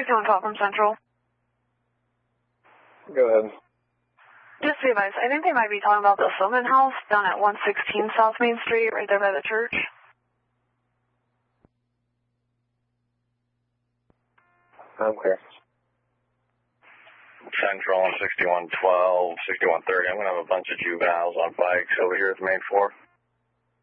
6112 from Central. Go ahead. Just be advised, I think they might be talking about the Silman House down at 116 South Main Street, right there by the church. Okay. Central on 6112, 6130. I'm going to have a bunch of juveniles on bikes over here at the main floor.